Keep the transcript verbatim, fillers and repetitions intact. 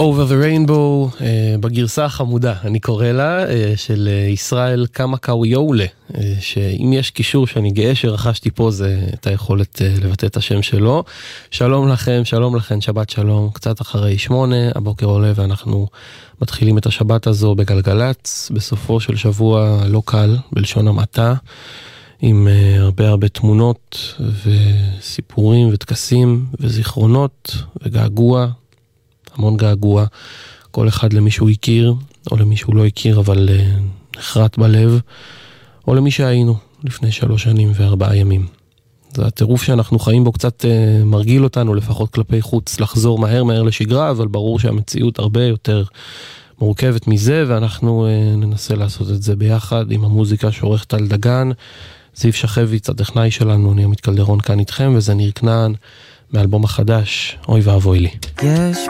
Over the Rainbow, בגרסה החמודה, אני קורא לה, של ישראל קמקאויולה, שאם יש קישור שאני גאה שרכשתי פה, זה את היכולת לבטא את השם שלו. שלום לכם, שלום לכם, שבת שלום, קצת אחרי שמונה, הבוקר עולה ואנחנו מתחילים את השבת הזו בגלגלץ, בסופו של שבוע לא קל, בלשון המעטה, עם הרבה הרבה תמונות וסיפורים ותקסים וזיכרונות וגעגוע, המון געגוע, כל אחד למישהו הכיר, או למישהו לא הכיר, אבל uh, נחרט בלב, או למי שהיינו לפני שלוש שנים וארבעה ימים. זה הטירוף שאנחנו חיים בו קצת uh, מרגיל אותנו, לפחות כלפי חוץ, לחזור מהר מהר לשגרה, אבל ברור שהמציאות הרבה יותר מורכבת מזה, ואנחנו uh, ננסה לעשות את זה ביחד עם המוזיקה שעורך טל דגן, זיו שחביץ, הטכנאי שלנו, אני עמית קלדרון כאן איתכם, וזה ניר כנען, מאלבום החדש, אוי ואבוי לי. יש